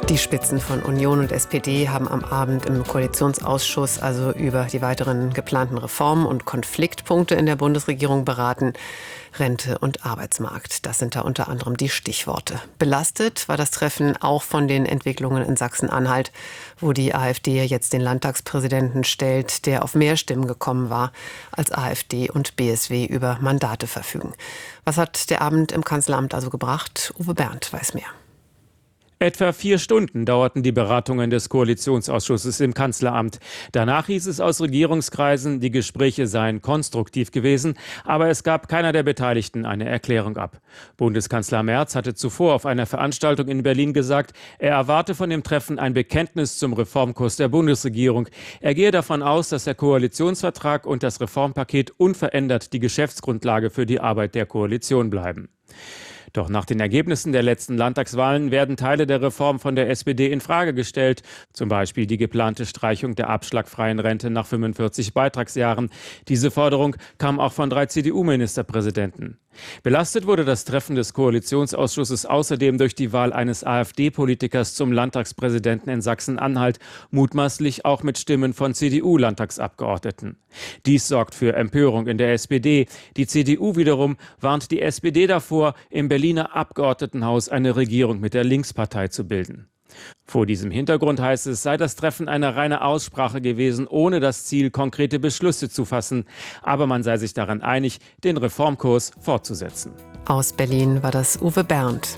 Die Spitzen von Union und SPD haben am Abend im Koalitionsausschuss also über die weiteren geplanten Reformen und Konfliktpunkte in der Bundesregierung beraten. Rente und Arbeitsmarkt, das sind da unter anderem die Stichworte. Belastet war das Treffen auch von den Entwicklungen in Sachsen-Anhalt, wo die AfD jetzt den Landtagspräsidenten stellt, der auf mehr Stimmen gekommen war, als AfD und BSW über Mandate verfügen. Was hat der Abend im Kanzleramt also gebracht? Uwe Bernd weiß mehr. Etwa 4 Stunden dauerten die Beratungen des Koalitionsausschusses im Kanzleramt. Danach hieß es aus Regierungskreisen, die Gespräche seien konstruktiv gewesen, aber es gab keiner der Beteiligten eine Erklärung ab. Bundeskanzler Merz hatte zuvor auf einer Veranstaltung in Berlin gesagt, er erwarte von dem Treffen ein Bekenntnis zum Reformkurs der Bundesregierung. Er gehe davon aus, dass der Koalitionsvertrag und das Reformpaket unverändert die Geschäftsgrundlage für die Arbeit der Koalition bleiben. Doch nach den Ergebnissen der letzten Landtagswahlen werden Teile der Reform von der SPD in Frage gestellt. Zum Beispiel die geplante Streichung der abschlagfreien Rente nach 45 Beitragsjahren. Diese Forderung kam auch von 3 CDU-Ministerpräsidenten. Belastet wurde das Treffen des Koalitionsausschusses außerdem durch die Wahl eines AfD-Politikers zum Landtagspräsidenten in Sachsen-Anhalt, mutmaßlich auch mit Stimmen von CDU-Landtagsabgeordneten. Dies sorgt für Empörung in der SPD. Die CDU wiederum warnt die SPD davor, im Berliner Abgeordnetenhaus eine Regierung mit der Linkspartei zu bilden. Vor diesem Hintergrund heißt es, sei das Treffen eine reine Aussprache gewesen, ohne das Ziel, konkrete Beschlüsse zu fassen. Aber man sei sich daran einig, den Reformkurs fortzusetzen. Aus Berlin war das Uwe Bernd.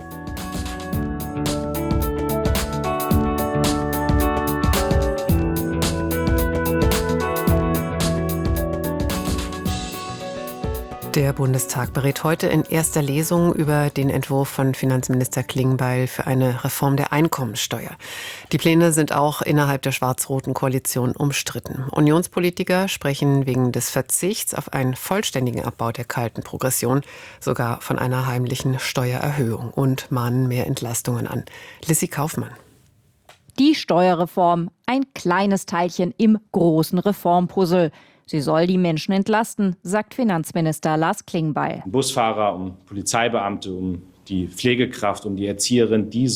Der Bundestag berät heute in erster Lesung über den Entwurf von Finanzminister Klingbeil für eine Reform der Einkommensteuer. Die Pläne sind auch innerhalb der schwarz-roten Koalition umstritten. Unionspolitiker sprechen wegen des Verzichts auf einen vollständigen Abbau der kalten Progression sogar von einer heimlichen Steuererhöhung und mahnen mehr Entlastungen an. Lissy Kaufmann. Die Steuerreform, ein kleines Teilchen im großen Reformpuzzle. Sie soll die Menschen entlasten, sagt Finanzminister Lars Klingbeil. Busfahrer, um Polizeibeamte, um die Pflegekraft, um die Erzieherin, die